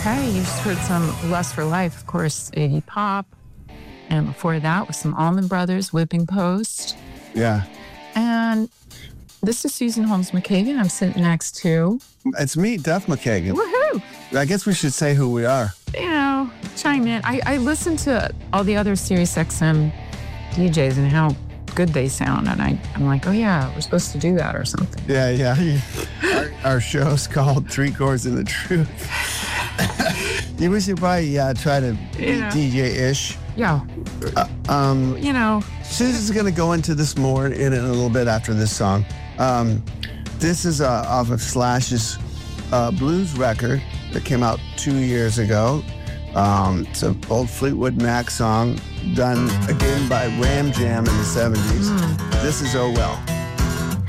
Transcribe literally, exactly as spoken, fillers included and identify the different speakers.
Speaker 1: Okay, you just heard some Lust for Life, of course, Iggy Pop. And before that was some Allman Brothers, Whipping Post.
Speaker 2: Yeah.
Speaker 1: And this is Susan Holmes McKagan. I'm sitting next to...
Speaker 2: It's me, Duff McKagan.
Speaker 1: Woohoo!
Speaker 2: I guess we should say who we are.
Speaker 1: You know, chime in. I, I listened to all the other Sirius X M D Js and how good they sound. And I, I'm like, oh yeah, we're supposed to do that or something.
Speaker 2: Yeah, yeah. our, our show's called Three Chords and the Truth. You we should probably uh, try to be
Speaker 1: Yeah.
Speaker 2: D J-ish.
Speaker 1: Yeah.
Speaker 2: Uh, um,
Speaker 1: You know,
Speaker 2: Susan's going to go into this more in a little bit after this song. Um, this is uh, off of Slash's uh, blues record that came out two years ago. Um, it's an old Fleetwood Mac song done again by Ram Jam in the seventies.
Speaker 1: Mm.
Speaker 2: This is Oh Well.